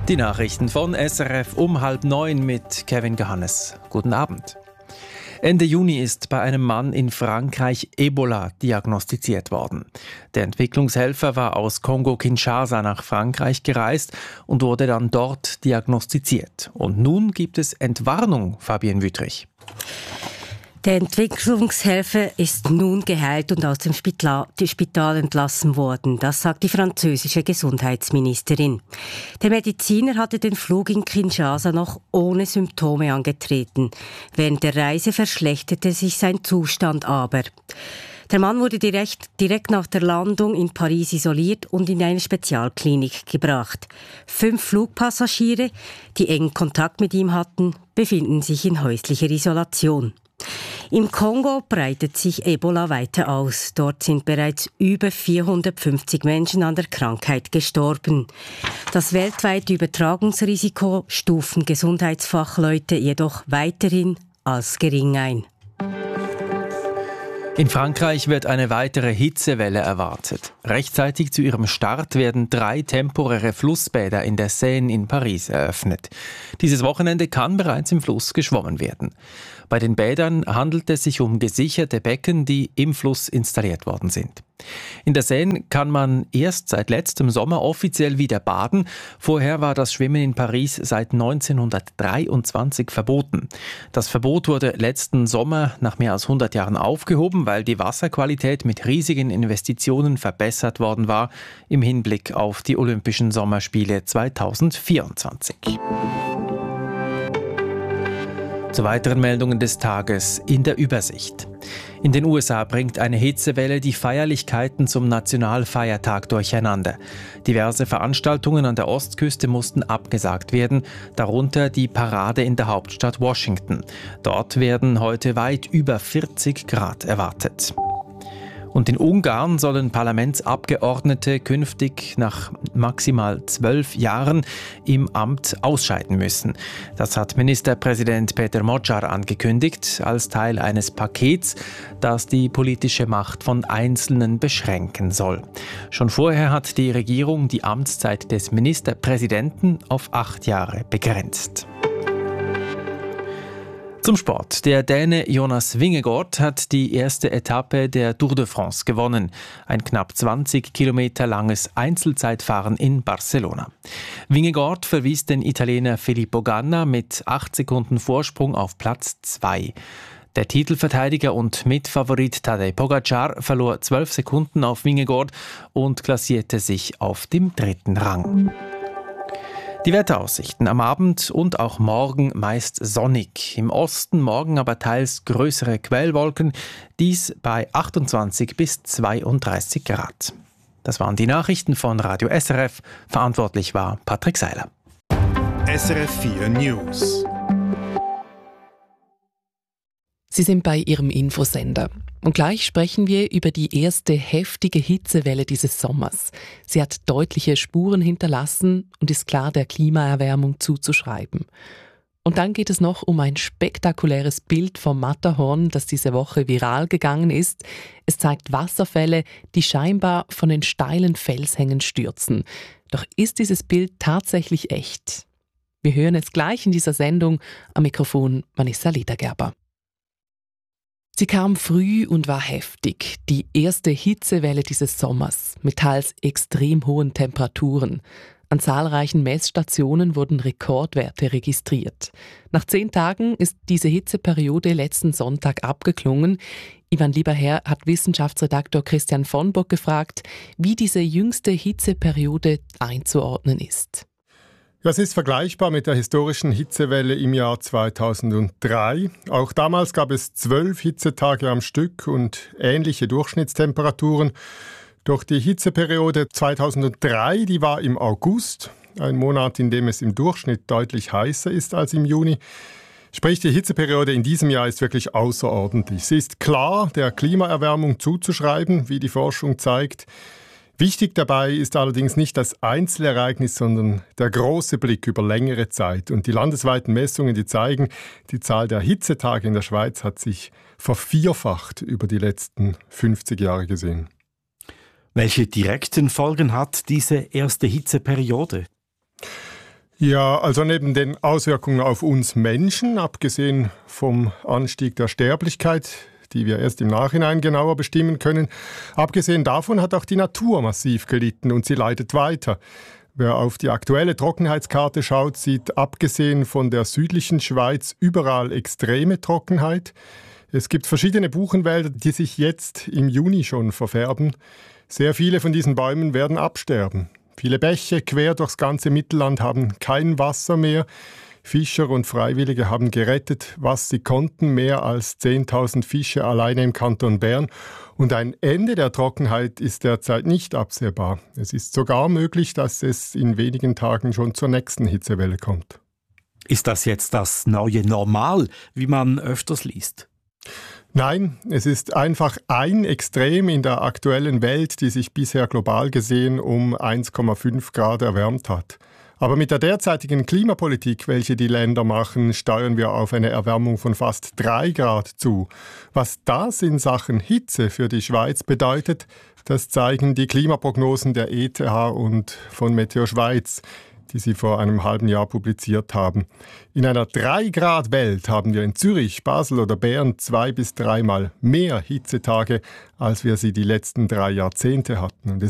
Die Nachrichten von SRF um 8:30 mit Kevin Johannes. Guten Abend. Ende Juni ist bei einem Mann in Frankreich Ebola diagnostiziert worden. Der Entwicklungshelfer war aus Kongo-Kinshasa nach Frankreich gereist und wurde dann dort diagnostiziert. Und nun gibt es Entwarnung, Fabienne Wüthrich. Der Entwicklungshelfer ist nun geheilt und aus dem Spital entlassen worden. Das sagt die französische Gesundheitsministerin. Der Mediziner hatte den Flug in Kinshasa noch ohne Symptome angetreten. Während der Reise verschlechterte sich sein Zustand aber. Der Mann wurde direkt nach der Landung in Paris isoliert und in eine Spezialklinik gebracht. 5 Flugpassagiere, die engen Kontakt mit ihm hatten, befinden sich in häuslicher Isolation. Im Kongo breitet sich Ebola weiter aus. Dort sind bereits über 450 Menschen an der Krankheit gestorben. Das weltweite Übertragungsrisiko stufen Gesundheitsfachleute jedoch weiterhin als gering ein. In Frankreich wird eine weitere Hitzewelle erwartet. Rechtzeitig zu ihrem Start werden 3 temporäre Flussbäder in der Seine in Paris eröffnet. Dieses Wochenende kann bereits im Fluss geschwommen werden. Bei den Bädern handelt es sich um gesicherte Becken, die im Fluss installiert worden sind. In der Seine kann man erst seit letztem Sommer offiziell wieder baden. Vorher war das Schwimmen in Paris seit 1923 verboten. Das Verbot wurde letzten Sommer nach mehr als 100 Jahren aufgehoben, weil die Wasserqualität mit riesigen Investitionen verbessert worden war im Hinblick auf die Olympischen Sommerspiele 2024. Zu weiteren Meldungen des Tages in der Übersicht. In den USA bringt eine Hitzewelle die Feierlichkeiten zum Nationalfeiertag durcheinander. Diverse Veranstaltungen an der Ostküste mussten abgesagt werden, darunter die Parade in der Hauptstadt Washington. Dort werden heute weit über 40 Grad erwartet. Und in Ungarn sollen Parlamentsabgeordnete künftig nach maximal 12 Jahren im Amt ausscheiden müssen. Das hat Ministerpräsident Peter Magyar angekündigt, als Teil eines Pakets, das die politische Macht von Einzelnen beschränken soll. Schon vorher hat die Regierung die Amtszeit des Ministerpräsidenten auf 8 Jahre begrenzt. Zum Sport. Der Däne Jonas Vingegaard hat die erste Etappe der Tour de France gewonnen. Ein knapp 20 Kilometer langes Einzelzeitfahren in Barcelona. Vingegaard verwies den Italiener Filippo Ganna mit 8 Sekunden Vorsprung auf Platz 2. Der Titelverteidiger und Mitfavorit Tadej Pogačar verlor 12 Sekunden auf Vingegaard und klassierte sich auf dem 3. Rang. Die Wetteraussichten am Abend und auch morgen meist sonnig. Im Osten morgen aber teils größere Quellwolken, dies bei 28 bis 32 Grad. Das waren die Nachrichten von Radio SRF. Verantwortlich war Patrick Seiler. SRF 4 News. Sie sind bei Ihrem Infosender. Und gleich sprechen wir über die erste heftige Hitzewelle dieses Sommers. Sie hat deutliche Spuren hinterlassen und ist klar der Klimaerwärmung zuzuschreiben. Und dann geht es noch um ein spektakuläres Bild vom Matterhorn, das diese Woche viral gegangen ist. Es zeigt Wasserfälle, die scheinbar von den steilen Felshängen stürzen. Doch ist dieses Bild tatsächlich echt? Wir hören es gleich in dieser Sendung. Am Mikrofon Vanessa Ledergerber. Sie kam früh und war heftig. Die erste Hitzewelle dieses Sommers mit teils extrem hohen Temperaturen. An zahlreichen Messstationen wurden Rekordwerte registriert. Nach 10 Tagen ist diese Hitzeperiode letzten Sonntag abgeklungen. Ivan Lieberherr hat Wissenschaftsredaktor Christian von Bock gefragt, wie diese jüngste Hitzeperiode einzuordnen ist. Ja, es ist vergleichbar mit der historischen Hitzewelle im Jahr 2003. Auch damals gab es 12 Hitzetage am Stück und ähnliche Durchschnittstemperaturen. Doch die Hitzeperiode 2003, die war im August, ein Monat, in dem es im Durchschnitt deutlich heißer ist als im Juni. Sprich, die Hitzeperiode in diesem Jahr ist wirklich außerordentlich. Sie ist klar der Klimaerwärmung zuzuschreiben, wie die Forschung zeigt. Wichtig dabei ist allerdings nicht das Einzelereignis, sondern der große Blick über längere Zeit. Und die landesweiten Messungen, die zeigen, die Zahl der Hitzetage in der Schweiz hat sich vervierfacht über die letzten 50 Jahre gesehen. Welche direkten Folgen hat diese erste Hitzeperiode? Ja, also neben den Auswirkungen auf uns Menschen, abgesehen vom Anstieg der Sterblichkeit, die wir erst im Nachhinein genauer bestimmen können, abgesehen davon hat auch die Natur massiv gelitten und sie leidet weiter. Wer auf die aktuelle Trockenheitskarte schaut, sieht abgesehen von der südlichen Schweiz überall extreme Trockenheit. Es gibt verschiedene Buchenwälder, die sich jetzt im Juni schon verfärben. Sehr viele von diesen Bäumen werden absterben. Viele Bäche quer durchs ganze Mittelland haben kein Wasser mehr. Fischer und Freiwillige haben gerettet, was sie konnten, mehr als 10.000 Fische alleine im Kanton Bern. Und ein Ende der Trockenheit ist derzeit nicht absehbar. Es ist sogar möglich, dass es in wenigen Tagen schon zur nächsten Hitzewelle kommt. Ist das jetzt das neue Normal, wie man öfters liest? Nein, es ist einfach ein Extrem in der aktuellen Welt, die sich bisher global gesehen um 1,5 Grad erwärmt hat. Aber mit der derzeitigen Klimapolitik, welche die Länder machen, steuern wir auf eine Erwärmung von fast 3 Grad zu. Was das in Sachen Hitze für die Schweiz bedeutet, das zeigen die Klimaprognosen der ETH und von Meteo Schweiz, die sie vor einem halben Jahr publiziert haben. In einer 3-Grad-Welt haben wir in Zürich, Basel oder Bern 2- bis 3-mal mehr Hitzetage, als wir sie die letzten 3 Jahrzehnte hatten. Und